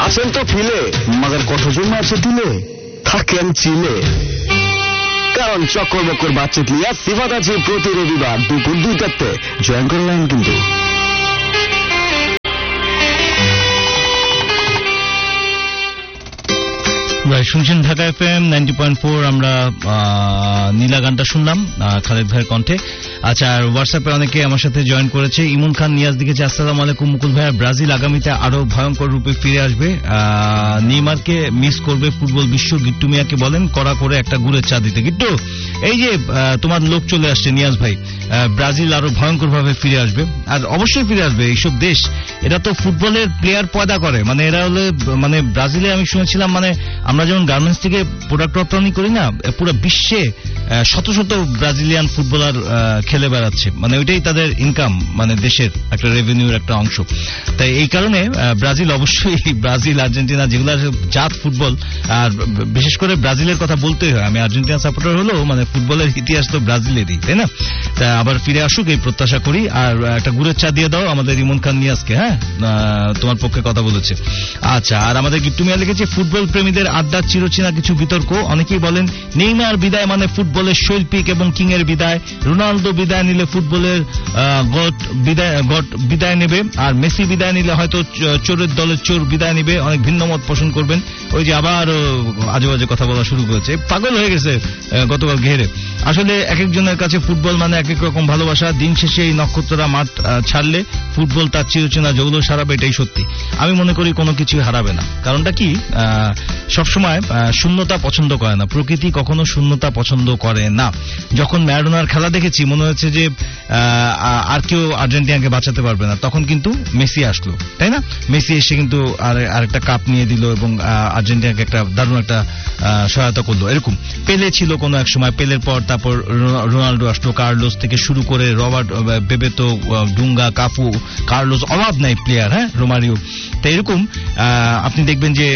আছেন তো ফিলে, মগর কতজন আছে দিলে, থাকেন চিলে। কারণ চক্কর বক্কর বাচ্চা লিয়া সিফাত আছে প্রতি রবিবার দুপুর 2টাতে। জয়েন করলেন কিন্তু। শুনছেন ঢাকা FM 90.4। আমরা নীলা গানটা শুনলাম খালেদ ভাইয়ের কণ্ঠে। আচ্ছা, আর হোয়াটসঅ্যাপে অনেকে আমার সাথে জয়েন করেছে। ইমন খান নিয়াজ লিখেছে, আসসালামু আলাইকুম মুকুল ভাইয়া, ব্রাজিল আগামীতে আরো ভয়ঙ্কর রূপে ফিরে আসবে, নেইমারকে মিস করবে ফুটবল বিশ্ব। গিট্টু মিয়াকে বলেন কড়া করে একটা গুড়ের চা দিতে। গিট্টু, এই যে তোমার লোক চলে আসছে নিয়াজ ভাই, ব্রাজিল আরো ভয়ঙ্কর ভাবে ফিরে আসবে, আর অবশ্যই ফিরে আসবে। এইসব দেশ এরা তো ফুটবলের প্লেয়ার পয়দা করে, মানে এরা হলে মানে ব্রাজিলে আমি শুনেছিলাম, মানে আমরা যেমন গার্মেন্টস থেকে প্রোডাক্ট রপ্তানি করি না, পুরো বিশ্বে শত শত ব্রাজিলিয়ান ফুটবলার খেলে বেড়াচ্ছে, মানে ওইটাই তাদের ইনকাম, মানে দেশের একটা রেভিনিউর একটা অংশ। তাই এই কারণে ব্রাজিল অবশ্যই, ব্রাজিল আর্জেন্টিনা যেগুলো জাত ফুটবল, আর বিশেষ করে ব্রাজিলের কথা বলতেই হয়। আমি আর্জেন্টিনা সাপোর্টার হলেও মানে ফুটবলের ইতিহাস তো ব্রাজিলেরই, তাই না? তা আবার ফিরে আসুক এই প্রত্যাশা করি। আর একটা গুড়ের চা দিয়ে দাও আমাদের ইমন খান নিয়াজকে, হ্যাঁ, তোমার পক্ষে কথা বলেছে। আচ্ছা, আর আমাদের গিট্টু মিয়া লিখেছে, ফুটবল প্রেমীদের আড্ডা চিরচেনা কিছু বিতর্ক। অনেকেই বলেন নেইমার বিদায় মানে ফুটবলের শৈল্পিক এবং কিং এর বিদায়, রোনাল্ডো বিদায় নিলে ফুটবলের গট বিদায় নেবে, আর মেসি বিদায় নিলে হয়তো চোরের দলের চোর বিদায় নেবে। অনেক ভিন্ন মত পোষণ করবেন। ওই যে আবার আজে বাজে কথা বলা শুরু করেছে, পাগল হয়ে গেছে গতকাল ঘেরে। আসলে এক একজনের কাছে ফুটবল মানে এক এক রকম ভালোবাসা। দিন শেষে এই নক্ষত্ররা মাঠ ছাড়লে ফুটবল তার চিরচেনা জৌলুস হারাবে, এটাই সত্যি। আমি মনে করি কোনো কিছু হারাবে না। কারণটা কি, সবসময় শূন্যতা পছন্দ করে না, প্রকৃতি কখনো শূন্যতা পছন্দ করে না। যখন ম্যারাডোনার খেলা দেখেছি মনে হচ্ছে যে আর কেউ আর্জেন্টিনাকে বাঁচাতে পারবে না, তখন কিন্তু মেসি আসলো, তাই না? মেসি এসে কিন্তু আরেকটা কাপ নিয়ে দিল এবং আর্জেন্টিনাকে একটা দারুণ একটা সহায়তা করলো। এরকম পেলে ছিল কোনো এক সময়, পেলের পর তারপর রোনাল্ডো আসলো, কার্লোস থেকে শুরু করে রবার্ট, বেবেতো, ডুঙ্গা, কাফু, কার্লোস, অভাব নাই প্লেয়ার, হ্যাঁ, রোমারিও। তাই এরকম আপনি দেখবেন যে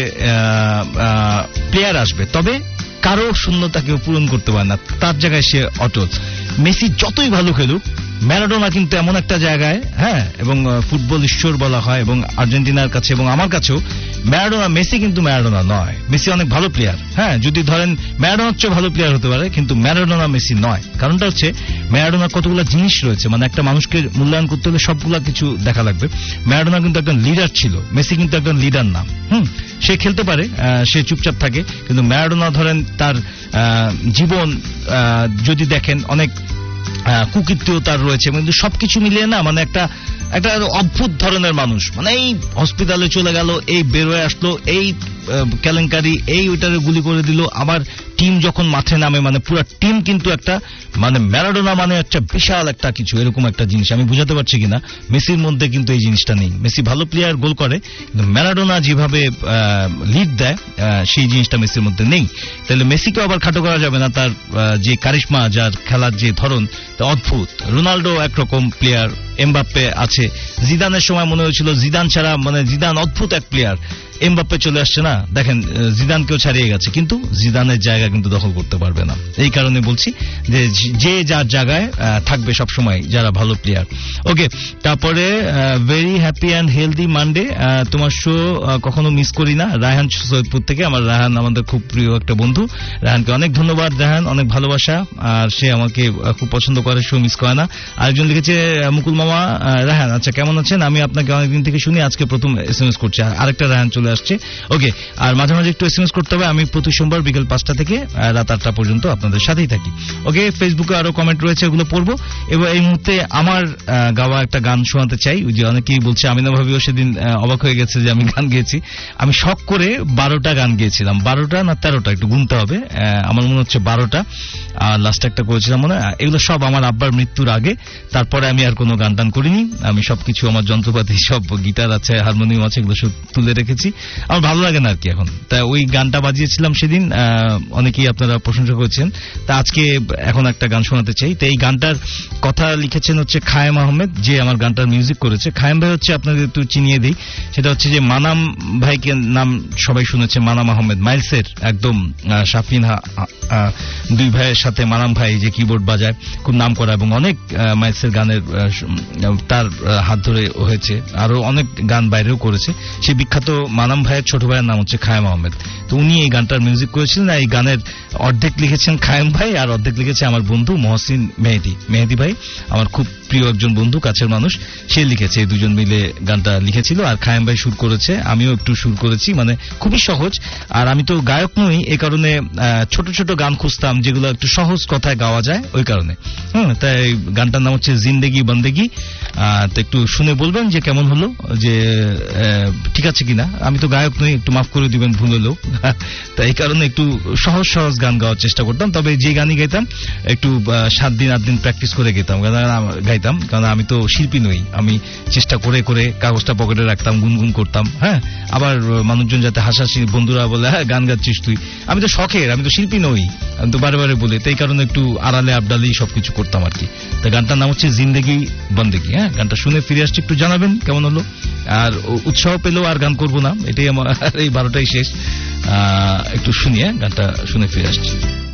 প্লেয়ার আসবে, তবে কারো শূন্যতা কেউ পূরণ করতে পারে না, তার জায়গায় সে অটল। মেসি যতই ভালো খেলুক, ম্যারাডোনা কিন্তু এমন একটা জায়গায়, হ্যাঁ, এবং ফুটবল ঈশ্বর বলা হয়, এবং আর্জেন্টিনার কাছে এবং আমার কাছেও ম্যারাডোনা, মেসি কিন্তু ম্যারাডোনা নয়। মেসি অনেক ভালো প্লেয়ার, হ্যাঁ, যদি ধরেন ম্যারাডোনা হচ্ছে ভালো প্লেয়ার হতে পারে, কিন্তু ম্যারাডোনা মেসি নয়। কারণটা হচ্ছে ম্যারাডোনার কতগুলো জিনিস রয়েছে, মানে একটা মানুষকে মূল্যায়ন করতে হলে সবগুলা কিছু দেখা লাগবে। ম্যারাডোনা কিন্তু একজন লিডার ছিল, মেসি কিন্তু একজন লিডার না। সে খেলতে পারে, সে চুপচাপ থাকে, কিন্তু ম্যারাডোনা ধরেন তার জীবন যদি দেখেন অনেক কুকীর্তিও তার রয়েছে, কিন্তু সবকিছু মিলিয়ে না মানে একটা অদ্ভুত ধরনের মানুষ। মানে এই হসপিটালে চলে গেল, এই বের হয়ে আসলো, এই কেলেঙ্কারি, এই ওইটারে গুলি করে দিল, আবার টিম যখন মাঠে নামে মানে পুরো টিম কিন্তু একটা, মানে ম্যারাডোনা মানে একটা বিশাল একটা কিছু, এরকম একটা জিনিস। আমি বুঝাতে পারছি কিনা, মেসির মধ্যে কিন্তু এই জিনিসটা নেই। মেসি ভালো প্লেয়ার, গোল করে, কিন্তু ম্যারাডোনা যেভাবে লিড দেয় সেই জিনিসটা মেসির মধ্যে নেই। তাহলে মেসিকে আবার খাটো করা যাবে না, তার যে কারিশমা, যার খেলার যে ধরন তা অদ্ভুত। রোনাল্ডো একরকম প্লেয়ার, এমবাপ্পে আছে। জিদানের সময় মনে হয়েছিল জিদান ছাড়া, মানে জিদান অদ্ভুত এক প্লেয়ার, এমবাপ্পে চলে আসছে না, দেখেন জিদানকেও ছাড়িয়ে গেছে, কিন্তু জিদানের জায়গা কিন্তু দখল করতে পারবে না। এই কারণে বলছি যে যার জায়গায় থাকবে সব সময় যারা ভালো প্লেয়ার। ওকে, তারপরে very happy and healthy Monday, তোমার শো কখনো মিস করি না। রায়হান সৈয়দপুর থেকে, আমার রায়হান আমাদের খুব প্রিয় একটা বন্ধু, রায়হানকে অনেক ধন্যবাদ। রায়হান অনেক ভালোবাসা, আর সে আমাকে খুব পছন্দ করে, শো মিস করে না। আরেকজন লিখেছে, মুকুল মামা, রায়হান আচ্ছা কেমন আছেন, আমি আপনাকে অনেকদিন থেকে শুনি, আজকে প্রথম SMS করছি। আরেকটা রায়হান চলে আসছে। ওকে, আর মাঝে মাঝে একটু SMS করতে হবে। আমি প্রতি সোমবার বিকেল 5টা থেকে রাত 8টা পর্যন্ত আপনাদের সাথেই থাকি। ওকে, ফেসবুকে আরো কমেন্ট রয়েছে, ওগুলো পড়বো। এবং এই মুহূর্তে আমার গাওয়া একটা গান শোনাতে চাই। ওই যে অনেকেই বলছে, আমিনা ভাবিও সেদিন অবাক হয়ে গেছে যে আমি গান গেয়েছি। আমি শখ করে 12টা গান গিয়েছিলাম, 12টা না 13টা, একটু গুনতে হবে, আমার মনে হচ্ছে 12টা, আর লাস্ট একটা করেছিলাম মনে হয়। এগুলো সব আমার আব্বার মৃত্যুর আগে, তারপরে আমি আর কোনো গান টান করিনি। আমি সবকিছু, আমার যন্ত্রপাতি সব, গিটার আছে, হারমোনিয়াম আছে, এগুলো সব তুলে রেখেছি। আমার ভালো লাগে না আর কি এখন। তা ওই গানটা বাজিয়েছিলাম সেদিন, অনেকেই আপনারা প্রশংসা করেছেন। তা আজকে এখন একটা গান শোনাতে চাই। তো এই গানটার কথা লিখেছেন হচ্ছে খায়েম আহমেদ, যে আমার গানটার মিউজিক করেছে। খায়েম ভাই হচ্ছে, আপনাদের একটু চিনিয়ে দিই, সেটা হচ্ছে যে মানাম ভাইকে নাম সবাই শুনেছে, মানাম আহমেদ, মাইলসের একদম শাফিন দুই ভাইয়ের সাথে মানাম ভাই যে কিবোর্ড বাজায়, খুব নাম করা, এবং অনেক মাইলসের গানের তার হাত ধরে হয়েছে, আরো অনেক গান বাইরেও করেছে। সেই বিখ্যাত মানাম ভাইয়ের ছোট ভাইয়ের নাম হচ্ছে খায়েম আহমেদ। তো উনি এই গানটার মিউজিক করেছিলেন। এই গানের অর্ধেক লিখেছেন খায়েম ভাই, আর অর্ধেক লিখেছে আমার বন্ধু মহসিন মেহেদি ভাই, আমার খুব প্রিয় একজন বন্ধু, কাছের মানুষ, সে লিখেছে। এই দুজন মিলে গানটা লিখেছিল, আর খায়েম ভাই সুর করেছে, আমিও একটু সুর করেছি। মানে খুবই সহজ। আর আমি তো গায়ক নই, এই কারণে ছোট ছোট গান খুঁজতাম যেগুলো একটু সহজ কথায় গাওয়া যায়, ওই কারণে। তাই গানটার নাম হচ্ছে জিন্দেগি বন্দেগি। তো একটু শুনে বলবেন যে কেমন হলো, যে ঠিক আছে কিনা। আমি তো গায়ক নই, একটু মাফ করে দিবেন ভুল হলেও। তাই এই কারণে একটু সহজ সহজ গান গাওয়ার চেষ্টা করতাম। তবে যে গানই গাইতাম একটু 7 দিন 8 দিন প্র্যাকটিস করে গাইতাম, কারণ আমি তো শিল্পী নই। আমি চেষ্টা করে করে কাগজটা পকেটে রাখতাম, গুনগুন করতাম। হ্যাঁ, আবার মানুষজন যাতে হাসাহাসি, বন্ধুরা বলে হ্যাঁ গান গাচ্ছিস তুই। আমি তো শখের, আমি তো শিল্পী নই, আমি তো বারে বারে বলে। তাই কারণে একটু আড়ালে আবডালেই সবকিছু করতাম আর কি। তা গানটার নাম হচ্ছে জিন্দেগি বন্দেগি। হ্যাঁ, গানটা শুনে ফিরে আসছি, একটু জানাবেন কেমন হলো। আর উৎসাহ পেলেও আর গান করবো না, এটাই আমার এই 12টাই শেষ। একটু শুনিয়ে গানটা শুনে ফিরে আসছি।